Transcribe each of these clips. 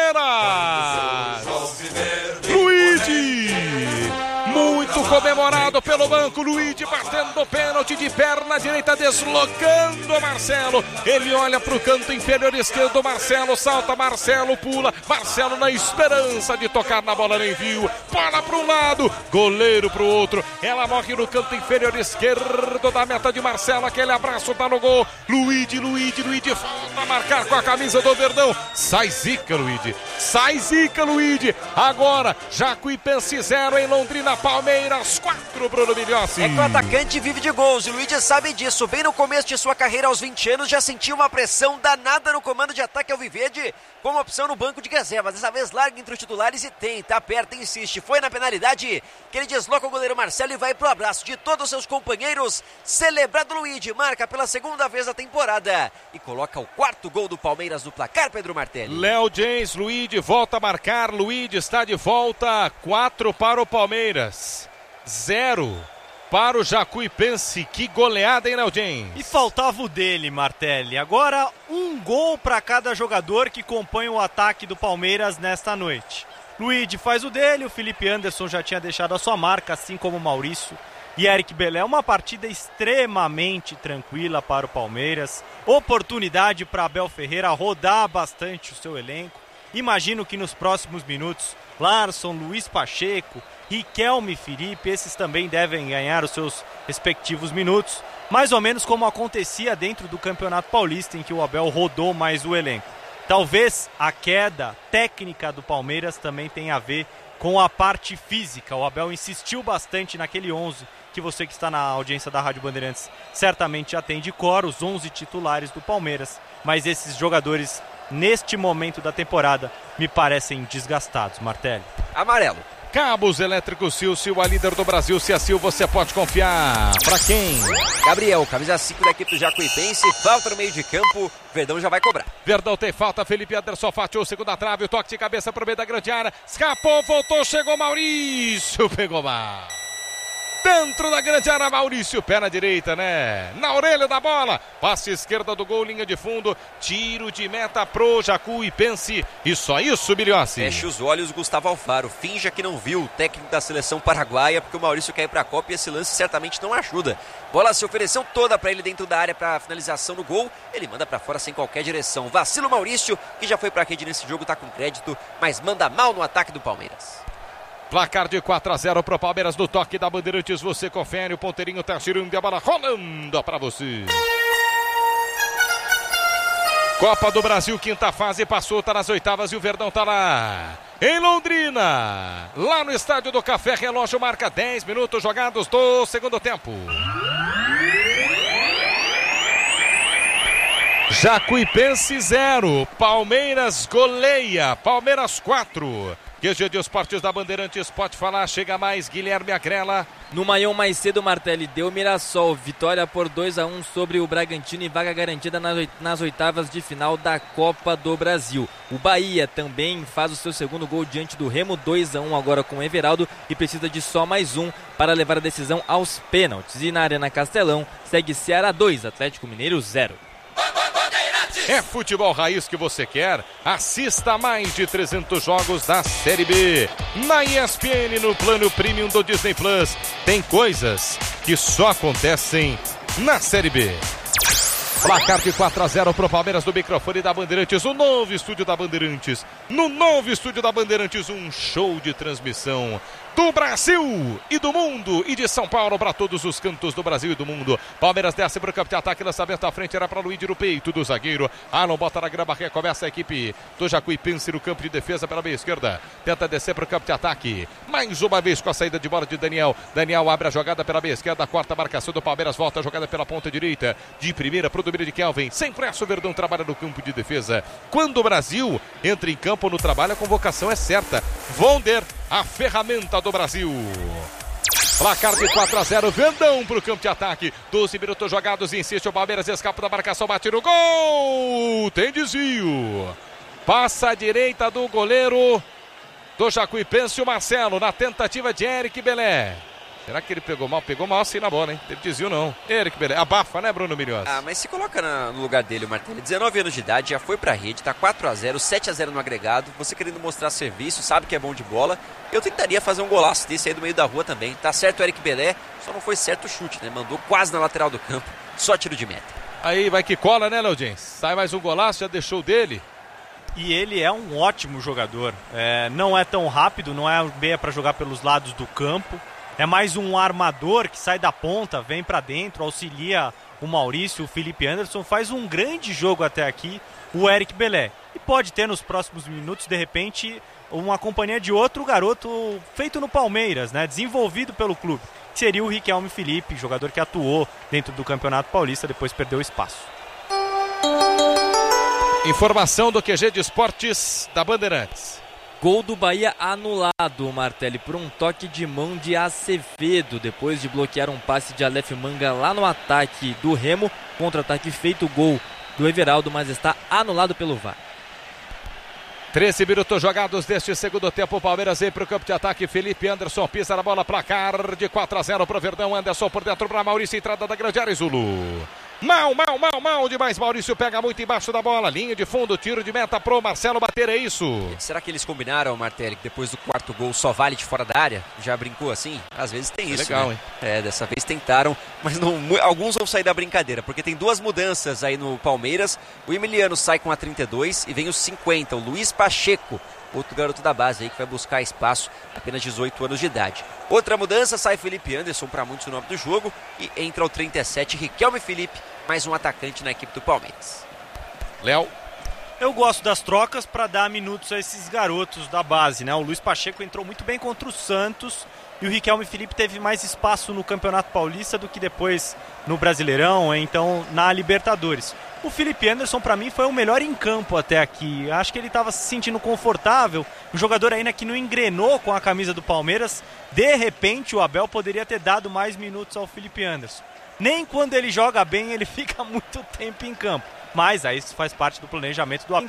Palmeiras. Luigi, muito comemorado pelo banco. Luigi batendo pênalti de perna direita, deslocando o Marcelo. Ele olha para o canto inferior esquerdo, Marcelo salta, Marcelo pula, Marcelo na esperança de tocar na bola, nem viu. Bola para um lado, goleiro para o outro. Ela morre no canto inferior esquerdo da meta de Marcelo. Aquele abraço tá no gol. Luigi, falta marcar com a camisa do Verdão. Sai zica, Luigi. Sai zica, Luigi. Agora, Jacuipense 0 em Londrina, Palmeiras 4, Bruno Migliossi. É que o atacante vive de gols e o Luigi sabe disso. Bem no começo de sua carreira, aos 20 anos, já sentiu uma pressão danada no comando de ataque alviverde, com uma opção no banco de reservas. Dessa vez larga entre os titulares e tenta, aperta, insiste. Foi na penalidade que ele desloca o goleiro Marcelo e vai pro abraço de todos os seus companheiros. Celebrado Luigi, marca pela segunda vez da temporada e coloca o quarto gol do Palmeiras no placar, Pedro Martelli. Léo James, Luigi volta a marcar. Luigi está de volta. 4 para o Palmeiras, 0 para o Jacuipense. Que goleada, hein, Léo James? E faltava o dele, Martelli. Agora um gol para cada jogador que compõe o ataque do Palmeiras nesta noite. Luigi faz o dele, o Felipe Anderson já tinha deixado a sua marca, assim como o Maurício e Eric Belé. Uma partida extremamente tranquila para o Palmeiras. Oportunidade para Abel Ferreira rodar bastante o seu elenco. Imagino que nos próximos minutos, Larson, Luiz Pacheco, Riquelme e Felipe, esses também devem ganhar os seus respectivos minutos. Mais ou menos como acontecia dentro do Campeonato Paulista, em que o Abel rodou mais o elenco. Talvez a queda técnica do Palmeiras também tenha a ver com a parte física. O Abel insistiu bastante naquele 11 que você que está na audiência da Rádio Bandeirantes certamente já tem de cor, os 11 titulares do Palmeiras. Mas esses jogadores, neste momento da temporada, me parecem desgastados, Martelli. Amarelo. Cabos Elétricos Sil, a líder do Brasil. Se é Sil, você pode confiar. Pra quem? Gabriel, camisa 5 da equipe do Jacuipense, falta no meio de campo, Verdão já vai cobrar. Verdão tem falta, Felipe Anderson fatiou o segunda trave, o toque de cabeça pro meio da grande área, escapou, voltou, chegou Maurício, pegou mal. Dentro da grande área, Maurício, pé na direita, né? Na orelha da bola, passe esquerda do gol, linha de fundo, tiro de meta pro Jacuipense. E só isso, Migliossi. Feche os olhos, Gustavo Alfaro, finja que não viu o técnico da seleção paraguaia, porque o Maurício quer ir pra Copa e esse lance certamente não ajuda. Bola se ofereceu toda pra ele dentro da área pra finalização do gol, ele manda pra fora sem qualquer direção. Vacilo Maurício, que já foi pra rede nesse jogo, tá com crédito, mas manda mal no ataque do Palmeiras. Placar de 4-0 pro Palmeiras no toque da Bandeirantes. Você confere, o ponteirinho tá girando e a bola rolando pra você. Copa do Brasil, quinta fase, passou, tá nas oitavas e o Verdão tá lá em Londrina, lá no Estádio do Café. Relógio marca 10 minutos jogados do segundo tempo. Jacuipense 0, Palmeiras goleia, Palmeiras 4. QG de Esportes da Bandeirantes, pode falar, chega mais Guilherme Agrela. No Maion mais cedo, Martelli, deu Mirassol, vitória por 2-1 sobre o Bragantino e vaga garantida nas oitavas de final da Copa do Brasil. O Bahia também faz o seu segundo gol diante do Remo, 2-1 agora com o Everaldo e precisa de só mais um para levar a decisão aos pênaltis. E na Arena Castelão, segue Ceará 2, Atlético Mineiro 0. É futebol raiz que você quer? Assista a mais de 300 jogos da Série B. Na ESPN, no plano Premium do Disney Plus. Tem coisas que só acontecem na Série B. Placar de 4-0 pro Palmeiras do microfone da Bandeirantes. O novo estúdio da Bandeirantes. No novo estúdio da Bandeirantes, um show de transmissão do Brasil e do mundo e de São Paulo para todos os cantos do Brasil e do mundo. Palmeiras desce para o campo de ataque, lançamento à frente, era para Luigi no peito do zagueiro. Alan bota na grama, recomeça a equipe do Jacuipense no campo de defesa pela meia esquerda. Tenta descer para o campo de ataque. Mais uma vez com a saída de bola de Daniel. Daniel abre a jogada pela meia esquerda, quarta marcação do Palmeiras, volta a jogada pela ponta direita. De primeira para o domínio de Kelvin. Sem pressa, o Verdão trabalha no campo de defesa. Quando o Brasil entra em campo no trabalho, a convocação é certa. Vonder, a ferramenta do Brasil. Placar de 4-0, Verdão para o campo de ataque. 12 minutos jogados, insiste o Palmeiras, escapa da marcação, bate no gol. Tem desvio. Passa à direita do goleiro do Jacuipense, o Marcelo, na tentativa de Eric Belé. Será que ele pegou mal? Pegou mal assim na bola, hein? Ele desviou não. Ele que beleza. Abafa, né, Bruno Milhões? Mas se coloca no lugar dele, o Martelli. 19 anos de idade, já foi pra rede, tá 4-0, 7-0 no agregado. Você querendo mostrar serviço, sabe que é bom de bola. Eu tentaria fazer um golaço desse aí do meio da rua também. Tá certo o Eric Belé, só não foi certo o chute, né? Mandou quase na lateral do campo, só tiro de meta. Aí vai que cola, né, Léo Jens? Sai mais um golaço, já deixou dele. E ele é um ótimo jogador. Não é tão rápido, não é meia para jogar pelos lados do campo. É mais um armador que sai da ponta, vem para dentro, auxilia o Maurício, o Felipe Anderson. Faz um grande jogo até aqui, o Eric Belé. E pode ter nos próximos minutos, de repente, uma companhia de outro garoto feito no Palmeiras, né? Desenvolvido pelo clube. Que seria o Riquelme Felipe, jogador que atuou dentro do Campeonato Paulista, depois perdeu espaço. Informação do QG de Esportes da Bandeirantes. Gol do Bahia anulado, Martelli, por um toque de mão de Acevedo, depois de bloquear um passe de Aleph Manga lá no ataque do Remo. Contra-ataque feito, gol do Everaldo, mas está anulado pelo VAR. 13 minutos jogados deste segundo tempo. O Palmeiras vem para o campo de ataque. Felipe Anderson pisa na bola, placar de 4-0 para o Verdão. Anderson por dentro para Maurício, entrada da grande área, Zulu. Mal demais. Maurício pega muito embaixo da bola. Linha de fundo, tiro de meta pro Marcelo bater, é isso. Será que eles combinaram, Martelli, que depois do quarto gol só vale de fora da área? Já brincou assim? Às vezes tem isso, legal, né? Hein? Dessa vez tentaram, mas não, alguns vão sair da brincadeira, porque tem duas mudanças aí no Palmeiras. O Emiliano sai com a 32 e vem os 50, o Luiz Pacheco, outro garoto da base aí que vai buscar espaço, apenas 18 anos de idade. Outra mudança, sai Felipe Anderson, para muitos o nome do jogo, e entra o 37, Riquelme Felipe, mais um atacante na equipe do Palmeiras. Léo. Eu gosto das trocas para dar minutos a esses garotos da base, né? O Luiz Pacheco entrou muito bem contra o Santos e o Riquelme Felipe teve mais espaço no Campeonato Paulista do que depois no Brasileirão, então na Libertadores. O Felipe Anderson, para mim, foi o melhor em campo até aqui. Acho que ele estava se sentindo confortável. Um jogador ainda que não engrenou com a camisa do Palmeiras. De repente, o Abel poderia ter dado mais minutos ao Felipe Anderson. Nem quando ele joga bem, ele fica muito tempo em campo. Mas aí isso faz parte do planejamento do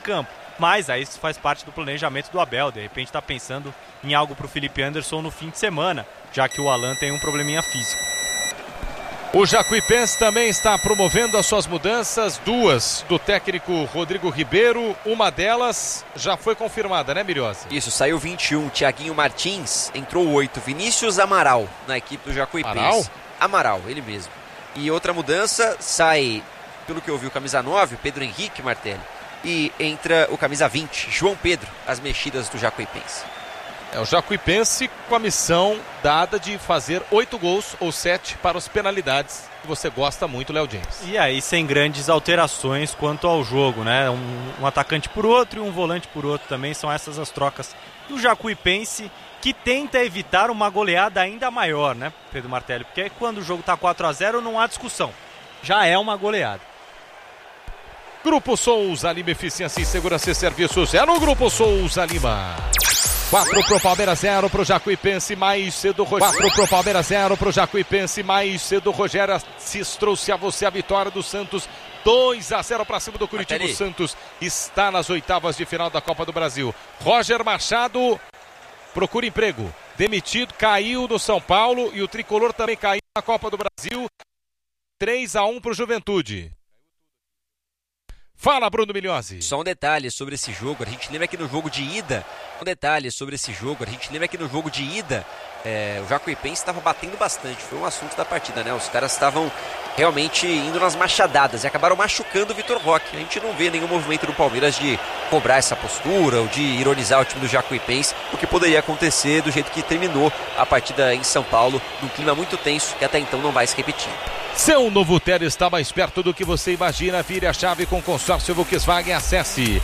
Abel. De repente está pensando em algo para o Felipe Anderson no fim de semana, já que o Alan tem um probleminha físico. O Jacuipense também está promovendo as suas mudanças, duas do técnico Rodrigo Ribeiro, uma delas já foi confirmada, né, Miriosa? Isso, saiu 21, Thiaguinho Martins, entrou 8, Vinícius Amaral na equipe do Jacuipense. Amaral, ele mesmo. E outra mudança, sai, pelo que eu vi, o camisa 9, Pedro Henrique Martelli, e entra o camisa 20, João Pedro, as mexidas do Jacuipense. O Jacuipense com a missão dada de fazer 8 gols ou 7 para as penalidades, que você gosta muito, Léo James. E aí sem grandes alterações quanto ao jogo, né? Um atacante por outro e um volante por outro também, são essas as trocas do Jacuipense, que tenta evitar uma goleada ainda maior, né, Pedro Martelli? Porque quando o jogo está 4-0 não há discussão, já é uma goleada. Grupo Souza Lima, eficiência em segurança e serviços, é no Grupo Souza Lima. 4 pro Palmeiras, 0 pro Jacuipense, mais cedo Rogério. 4 pro Palmeiras, 0 pro Jacuipense, mais cedo Rogério Assis trouxe a você a vitória do Santos, 2-0 para cima do Curitiba. O Santos está nas oitavas de final da Copa do Brasil. Roger Machado procura emprego, demitido, caiu no São Paulo e o tricolor também caiu na Copa do Brasil. 3-1 pro Juventude. Fala, Bruno Milhozzi. Só um detalhe sobre esse jogo, a gente lembra que no jogo de ida, o Jacuipense estava batendo bastante, foi um assunto da partida, né? Os caras estavam realmente indo nas machadadas e acabaram machucando o Vitor Roque. A gente não vê nenhum movimento do Palmeiras de cobrar essa postura ou de ironizar o time do Jacuipense, o que poderia acontecer do jeito que terminou a partida em São Paulo, num clima muito tenso que até então não vai se repetir. Seu novo Ter está mais perto do que você imagina. Vire a chave com Consórcio Volkswagen. Acesse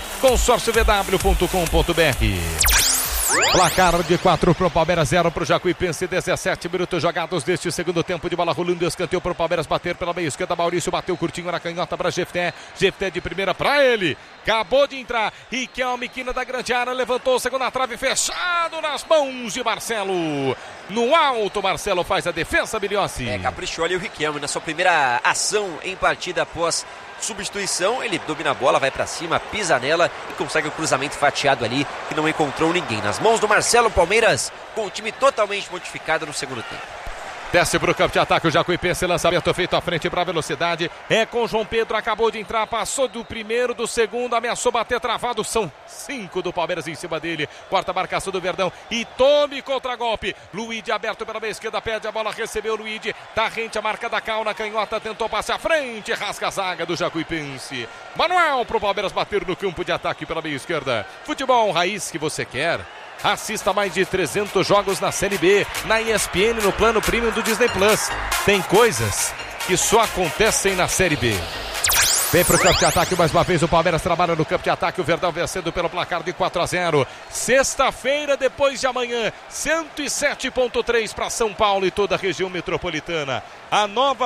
consórciovw.com.br. Placar de 4 para o Palmeiras, 0 para o Jacuipense. 17 minutos jogados deste segundo tempo, de bola rolando. Escanteio para o Palmeiras bater pela meia esquerda. Maurício bateu curtinho na canhota para Jefté. Jefté de primeira para ele. Acabou de entrar. Riquelme, quina da grande área. Levantou, segunda trave, fechado nas mãos de Marcelo. No alto, Marcelo faz a defesa, Biliossi. Caprichou ali o Riquelme na sua primeira ação em partida após substituição. Ele domina a bola, vai pra cima, pisa nela e consegue o cruzamento fatiado ali, que não encontrou ninguém. Nas mãos do Marcelo, Palmeiras com o time totalmente modificado no segundo tempo. Desce para o campo de ataque o Jacuipense, lançamento feito à frente para a velocidade. É com João Pedro, acabou de entrar, passou do primeiro, do segundo, ameaçou bater travado. São 5 do Palmeiras em cima dele. Corta a marcação do Verdão e tome contra-golpe. Luíde aberto pela meia esquerda, pede a bola, recebeu o Luíde. Tá rente a marca da Cal na canhota, tentou passar à frente, rasga a zaga do Jacuipense. Manuel pro Palmeiras bater no campo de ataque pela meia esquerda. Futebol raiz que você quer. Assista mais de 300 jogos na Série B, na ESPN, no plano premium do Disney Plus. Tem coisas que só acontecem na Série B. Vem pro campo de ataque mais uma vez, o Palmeiras trabalha no campo de ataque, o Verdão vencendo pelo placar de 4-0. Sexta-feira, depois de amanhã, 107.3 para São Paulo e toda a região metropolitana. A nova